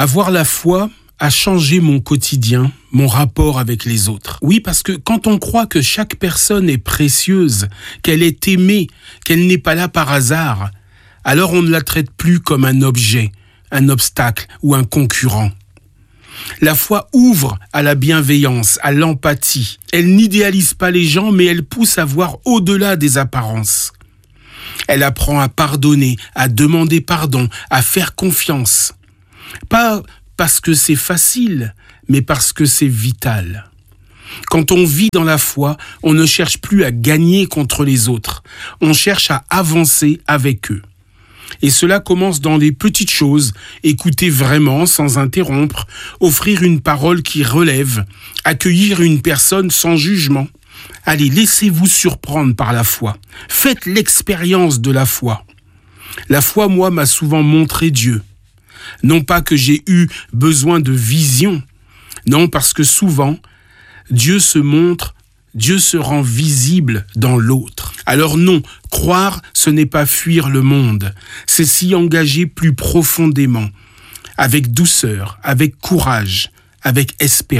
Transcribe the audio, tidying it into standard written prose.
Avoir la foi a changé mon quotidien, mon rapport avec les autres. Oui, parce que quand on croit que chaque personne est précieuse, qu'elle est aimée, qu'elle n'est pas là par hasard, alors on ne la traite plus comme un objet, un obstacle ou un concurrent. La foi ouvre à la bienveillance, à l'empathie. Elle n'idéalise pas les gens, mais elle pousse à voir au-delà des apparences. Elle apprend à pardonner, à demander pardon, à faire confiance. Pas parce que c'est facile, mais parce que c'est vital. Quand on vit dans la foi, on ne cherche plus à gagner contre les autres. On cherche à avancer avec eux. Et cela commence dans les petites choses, écouter vraiment sans interrompre, offrir une parole qui relève, accueillir une personne sans jugement. Allez, laissez-vous surprendre par la foi. Faites l'expérience de la foi. La foi, moi, m'a souvent montré Dieu. Non pas que j'ai eu besoin de vision, non, parce que souvent, Dieu se montre, Dieu se rend visible dans l'autre. Alors non, croire, ce n'est pas fuir le monde, c'est s'y engager plus profondément, avec douceur, avec courage, avec espérance.